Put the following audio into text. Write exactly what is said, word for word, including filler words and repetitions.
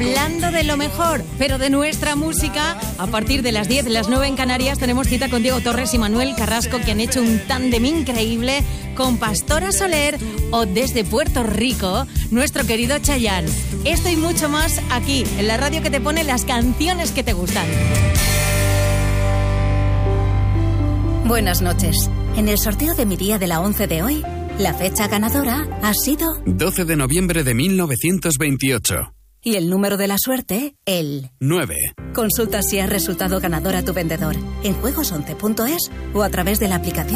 hablando de lo mejor, pero de nuestra música. A partir de las diez, las nueve en Canarias, tenemos cita con Diego Torres y Manuel Carrasco, que han hecho un tándem increíble con Pastora Soler, o desde Puerto Rico, nuestro querido Chayanne. Esto y mucho más aquí, en la radio que te pone las canciones que te gustan. Buenas noches. En el sorteo de mi día de la once de hoy, la fecha ganadora ha sido doce de noviembre de mil novecientos veintiocho. Y el número de la suerte, el nueve. Consulta si has resultado ganador a tu vendedor en juegos once punto es o a través de la aplicación